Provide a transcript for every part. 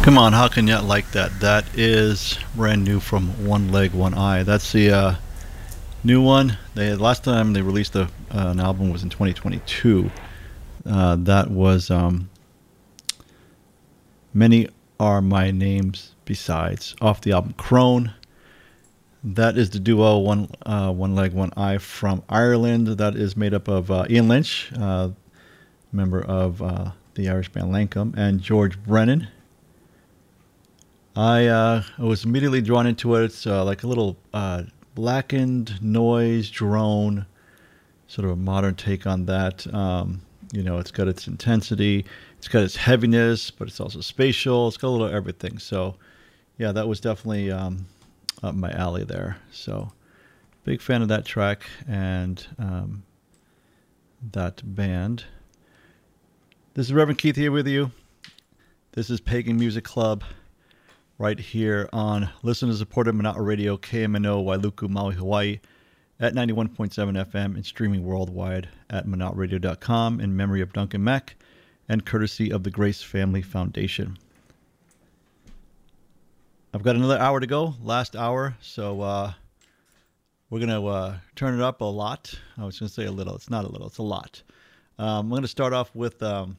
Come on, how can you not like that? That is brand new from One Leg, One Eye. That's the new one. Last time they released an album was in 2022. That was Many Are My Names Besides, off the album Crone. That is the duo One Leg, One Eye from Ireland. That is made up of Ian Lynch, member of the Irish band Lancome, and George Brennan. I was immediately drawn into it. It's like a little blackened noise drone, sort of a modern take on that. It's got its intensity, it's got its heaviness, but it's also spatial. It's got a little everything. So, yeah, that was definitely up my alley there. So, big fan of that track and that band. This is Reverend Keith here with you. This is Pagan Music Club, right here on listener-supported Mana'a Radio, KMNO, Wailuku, Maui, Hawaii, at 91.7 FM and streaming worldwide at manataradio.com in memory of Duncan Mack and courtesy of the Grace Family Foundation. I've got another hour to go, last hour, so we're going to turn it up a lot. I was going to say a little. It's not a little. It's a lot. I'm going to start off with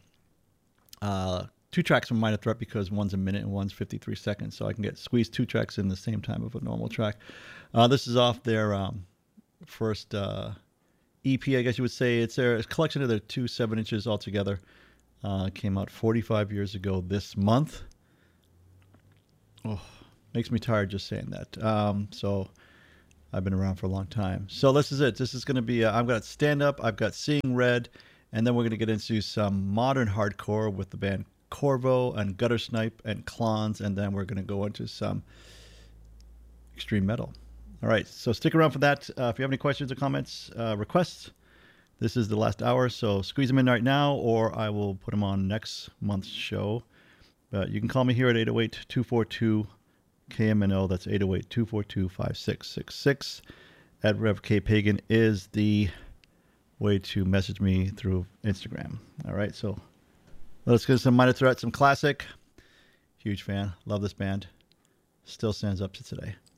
two tracks from Minor Threat because one's a minute and one's 53 seconds, so I can squeeze two tracks in the same time of a normal track. This is off their first EP, I guess you would say. It's a collection of their 2 7-inches altogether. Came out 45 years ago this month. Oh, makes me tired just saying that. So I've been around for a long time. So this is it. This is going to be, I've got Stand Up, I've got Seeing Red, and then we're going to get into some modern hardcore with the band Corvo and Gutter Snipe and Clons, and then we're going to go into some extreme metal. All right, so stick around for that. If you have any questions or comments, requests, this is the last hour, so squeeze them in right now, or I will put them on next month's show. But you can call me here at 808-242-KMNO. That's 808-242-5666. At Rev K Pagan is the way to message me through Instagram. All right, so let's get some Minor Threat, some classic. Huge fan. Love this band. Still stands up to today.